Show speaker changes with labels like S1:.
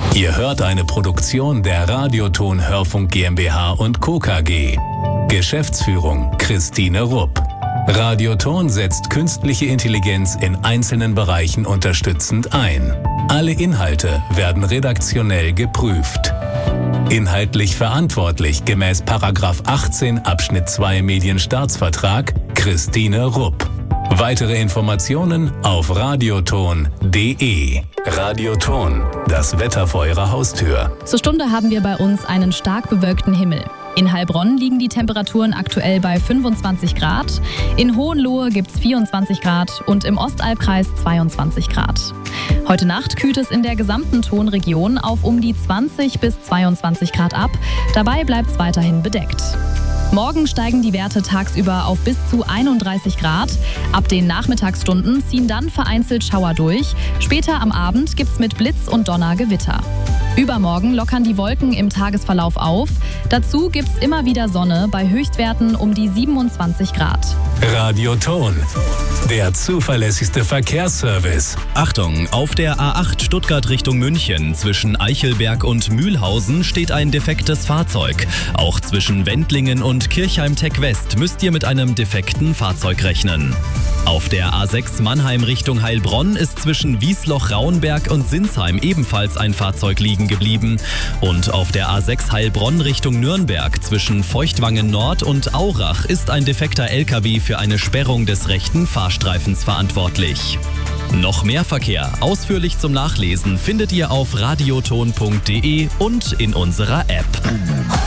S1: Ihr hört eine Produktion der Radioton Hörfunk GmbH und Co. KG. Geschäftsführung Christine Rupp. Radioton setzt künstliche Intelligenz in einzelnen Bereichen unterstützend ein. Alle Inhalte werden redaktionell geprüft. Inhaltlich verantwortlich gemäß § 18 Abschnitt 2 Medienstaatsvertrag Christine Rupp. Weitere Informationen auf radioton.de. Radioton, das Wetter vor Ihrer Haustür.
S2: Zur Stunde haben wir bei uns einen stark bewölkten Himmel. In Heilbronn liegen die Temperaturen aktuell bei 25 Grad, in Hohenlohe gibt es 24 Grad und im Ostalbkreis 22 Grad. Heute Nacht kühlt es in der gesamten Tonregion auf um die 20 bis 22 Grad ab, dabei bleibt es weiterhin bedeckt. Morgen steigen die Werte tagsüber auf bis zu 31 Grad. Ab den Nachmittagsstunden ziehen dann vereinzelt Schauer durch. Später am Abend gibt's mit Blitz und Donner Gewitter. Übermorgen lockern die Wolken im Tagesverlauf auf. Dazu gibt's immer wieder Sonne bei Höchstwerten um die 27 Grad.
S1: Radioton, der zuverlässigste Verkehrsservice.
S3: Achtung, auf der A8 Stuttgart Richtung München zwischen Eichelberg und Mühlhausen steht ein defektes Fahrzeug. Auch zwischen Wendlingen und Kirchheim-Tech West müsst ihr mit einem defekten Fahrzeug rechnen. Auf der A6 Mannheim Richtung Heilbronn ist zwischen Wiesloch-Rauenberg und Sinsheim ebenfalls ein Fahrzeug liegen geblieben. Und auf der A6 Heilbronn Richtung Nürnberg zwischen Feuchtwangen Nord und Aurach ist ein defekter LKW für eine Sperrung des rechten Fahrstreifens verantwortlich. Noch mehr Verkehr, ausführlich zum Nachlesen, findet ihr auf radioton.de und in unserer App.